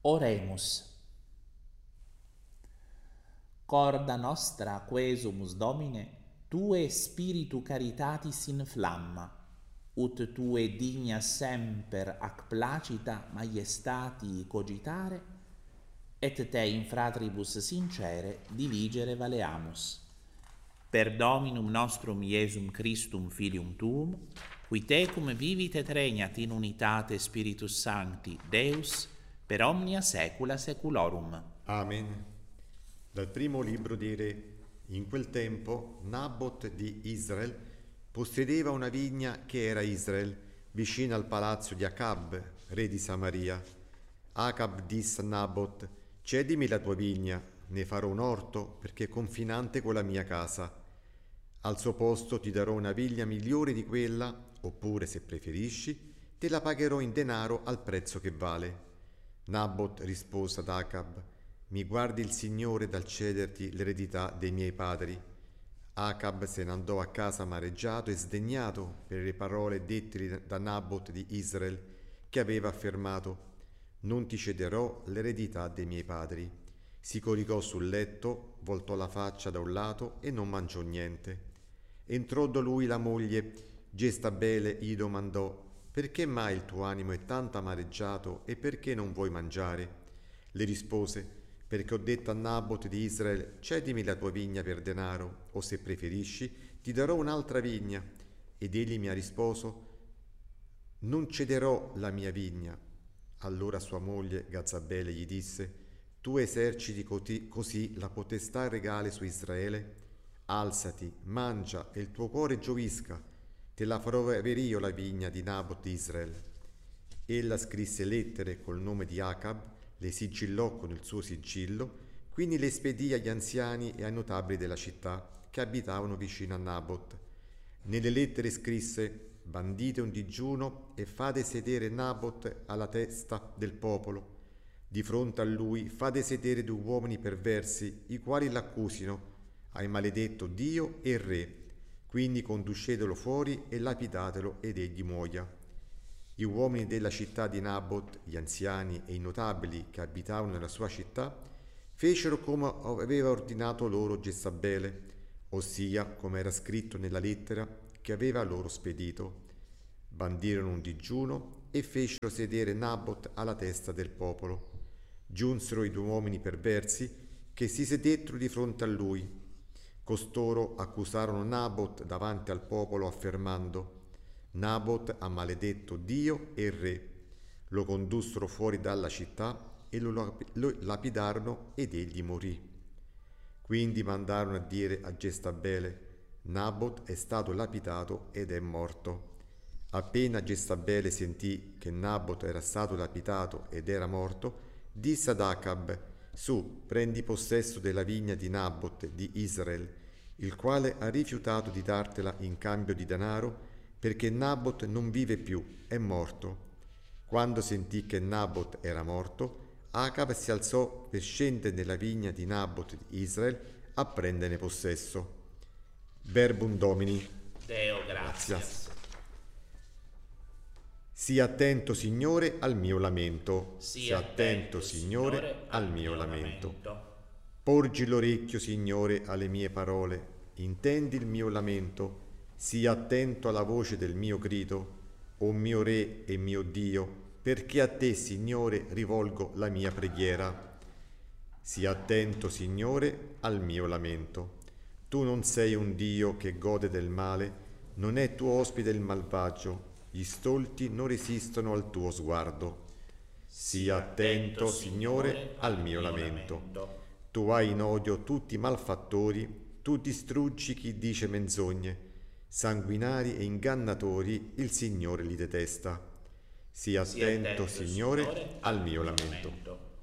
Oremus. Corda nostra quesumus Domine, Tue spiritu caritatis inflamma, ut Tue digna semper ac placita maiestati cogitare, et Te in fratribus sincere diligere valeamus. Per Dominum nostrum Iesum Christum Filium Tuum, qui Tecum vivit et regnat in unitate Spiritus Sancti, Deus, per omnia saecula saeculorum. Amen. Dal primo libro dei Re. In quel tempo Nabot di Israel possedeva una vigna che era Israel, vicina al palazzo di Acab, re di Samaria. Acab disse a Nabot: cedimi la tua vigna, ne farò un orto perché è confinante con la mia casa. Al suo posto ti darò una vigna migliore di quella, oppure, se preferisci, te la pagherò in denaro al prezzo che vale. Nabot rispose ad Acab: mi guardi il Signore dal cederti l'eredità dei miei padri. Acab se ne andò a casa amareggiato e sdegnato per le parole dette da Nabot di Israel, che aveva affermato: non ti cederò l'eredità dei miei padri. Si coricò sul letto, voltò la faccia da un lato e non mangiò niente. Entrò da lui la moglie Gestabele, gli domandò: perché mai il tuo animo è tanto amareggiato e perché non vuoi mangiare? Le rispose: perché ho detto a Nabot di Israel: cedimi la tua vigna per denaro, o se preferisci ti darò un'altra vigna. Ed egli mi ha risposto: non cederò la mia vigna. Allora sua moglie Gazabele gli disse: tu eserciti così la potestà regale su Israele? Alzati, mangia e il tuo cuore giovisca, te la farò avere io la vigna di Nabot di Israel. Ella scrisse lettere col nome di Acab, le sigillò con il suo sigillo, quindi le spedì agli anziani e ai notabili della città che abitavano vicino a Nabot. Nelle lettere scrisse: bandite un digiuno e fate sedere Nabot alla testa del popolo. Di fronte a lui fate sedere 2 uomini perversi, i quali l'accusino: hai maledetto Dio e il re. Quindi conducetelo fuori e lapidatelo ed egli muoia. Gli uomini della città di Nabot, gli anziani e i notabili che abitavano nella sua città, fecero come aveva ordinato loro Gesabele, ossia come era scritto nella lettera che aveva loro spedito. Bandirono un digiuno e fecero sedere Nabot alla testa del popolo. Giunsero i 2 uomini perversi che si sedettero di fronte a lui. Costoro accusarono Nabot davanti al popolo affermando: Nabot ha maledetto Dio e il re. Lo condussero fuori dalla città e lo lapidarono ed egli morì. Quindi mandarono a dire a Gestabele: Nabot è stato lapidato ed è morto. Appena Gestabele sentì che Nabot era stato lapidato ed era morto, disse ad Acab: su, prendi possesso della vigna di Nabot di Israel, il quale ha rifiutato di dartela in cambio di denaro, perché Nabot non vive più, è morto. Quando sentì che Nabot era morto, Acab si alzò per scendere nella vigna di Nabot di Israel a prenderne possesso. Verbum Domini. Deo gratias. Sii attento, Signore, al mio lamento. Sii attento, Signore, al mio lamento. lamento. Porgi l'orecchio, Signore, alle mie parole. Intendi il mio lamento. Sii attento alla voce del mio grido, o mio Re e mio Dio, perché a te, Signore, rivolgo la mia preghiera. Sii attento, Signore, al mio lamento. Tu non sei un Dio che gode del male, non è tuo ospite il malvagio. Gli stolti non resistono al tuo sguardo. Sii attento, Signore, al mio lamento. Tu hai in odio tutti i malfattori, tu distruggi chi dice menzogne. Sanguinari e ingannatori il Signore li detesta. Sii attento, Signore, al mio lamento.